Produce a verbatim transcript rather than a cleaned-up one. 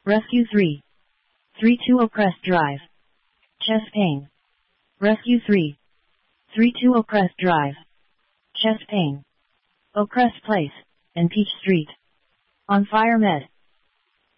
Rescue three. three two Oppress Drive. Chest pain. Rescue three. three two Oppress Drive. Chest pain. Oppress Place, and Peach Street. On Fire Med.